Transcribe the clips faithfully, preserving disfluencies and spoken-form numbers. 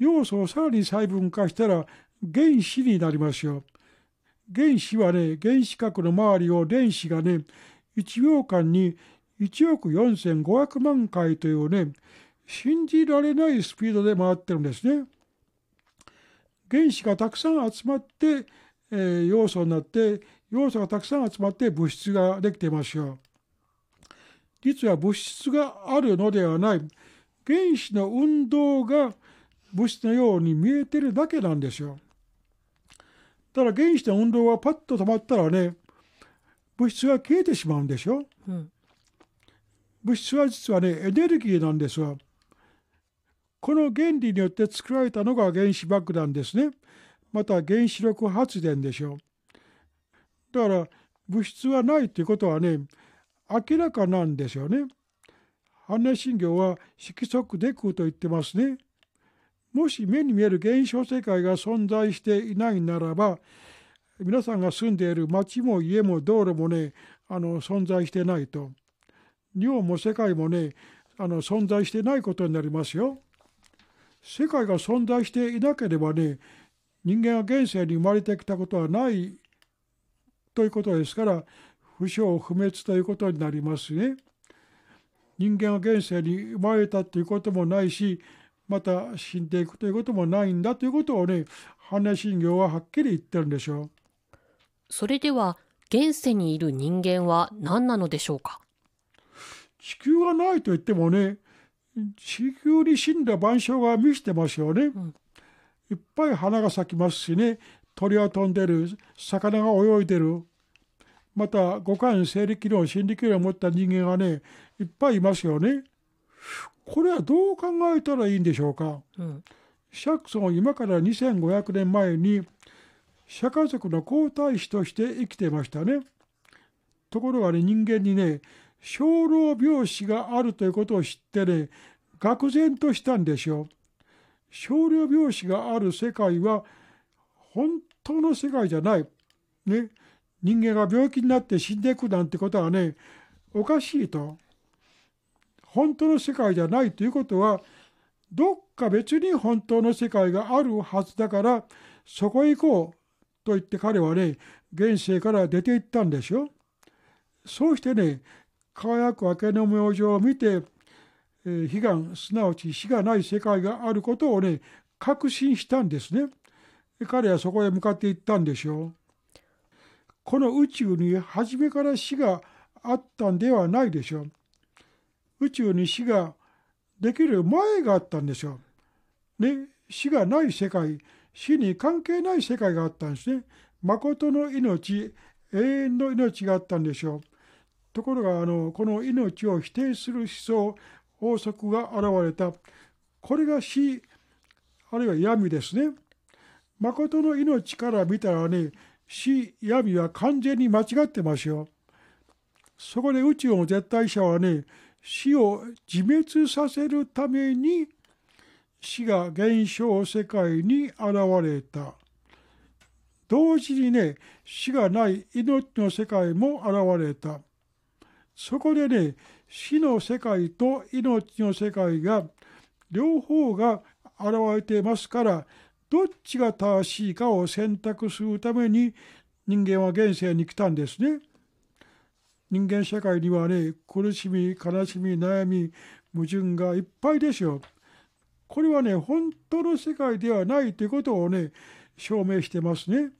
要素をさらに細分化したら原子になりますよ。原子はね、原子核の周りを電子がね、いちびょうかんにいちおくよんせんごひゃくまんかいというね、信じられないスピードで回ってるんですね。原子がたくさん集まって、えー、要素になって、要素がたくさん集まって物質ができていますよ。実は物質があるのではない。原子の運動が物質のように見えてるだけなんですよ。ただ原子の運動がパッと止まったらね、物質が消えてしまうんでしょ。うん、物質は実はね、エネルギーなんですわ。この原理によって作られたのが原子爆弾ですね。また原子力発電でしょう。だから物質はないということはね、明らかなんですよね。般若心経は色即是空と言ってますね。もし目に見える現象世界が存在していないならば、皆さんが住んでいる町も家も道路もね、あの存在してないと。日本も世界もね、あの存在してないことになりますよ。世界が存在していなければね、人間が現世に生まれてきたことはないということですから、不生不滅ということになりますね。人間が現世に生まれたということもないし、また死んでいくということもないんだということをね、般若心経ははっきり言ってるんでしょう。 それでは現世にいる人間は何なのでしょうか。 地球がないと言ってもね、地球に死んだ万象が満ちてますよね、うん、いっぱい花が咲きますしね、鳥は飛んでる、魚が泳いでる、また五感生理機能心理機能を持った人間がね、いっぱいいますよね。これはどう考えたらいいんでしょうか、うん、釈尊今からにせんごひゃくねんまえに釈迦族の皇太子として生きてましたね。ところがね、人間にね、生老病死があるということを知ってね、愕然としたんでしょう。生老病死がある世界は本当の世界じゃない。ね、人間が病気になって死んでいくなんてことはね、おかしいと。本当の世界じゃないということは、どっか別に本当の世界があるはずだから、そこへ行こうと言って彼はね、現世から出て行ったんですよ。そうしてね、輝く明けの明星を見て、えー、悲願、すなわち死がない世界があることをね、確信したんですね。彼はそこへ向かって行ったんでしょう。この宇宙に初めから死があったんではないでしょう。宇宙に死ができる前があったんでしょう。ね、死がない世界、死に関係ない世界があったんですね。誠の命、永遠の命があったんでしょう。ところがあのこの命を否定する思想、法則が現れた。これが死、あるいは闇ですね。誠の命から見たらね、死、闇は完全に間違ってますよ。そこで宇宙の絶対者はね、死を自滅させるために死が現象世界に現れた。同時にね、死がない命の世界も現れた。そこでね、死の世界と命の世界が両方が現れていますから、どっちが正しいかを選択するために人間は現世に来たんですね。人間社会にはね、苦しみ、悲しみ、悩み、矛盾がいっぱいですよ。これはね、本当の世界ではないということをね、証明してますね。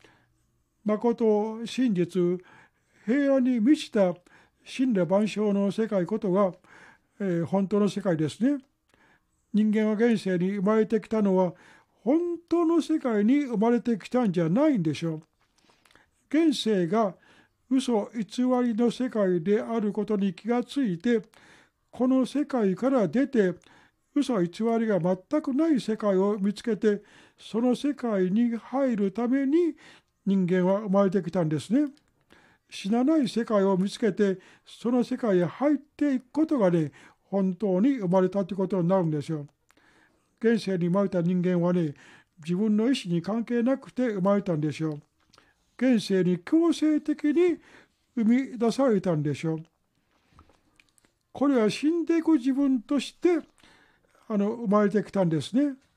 誠、真実、平安に満ちた真羅万象の世界ことが、えー、本当の世界ですね。人間は現世に生まれてきたのは、本当の世界に生まれてきたんじゃないんでしょう。現世が嘘偽りの世界であることに気がついて、この世界から出て、嘘偽りが全くない世界を見つけて、その世界に入るために人間は生まれてきたんですね。死なない世界を見つけて、その世界へ入っていくことがね、本当に生まれたということになるんですよ。現世に生まれた人間はね、自分の意思に関係なくて生まれたんでしょう。現世に強制的に生み出されたんでしょう。これは死んでいく自分としてあの生まれてきたんですね。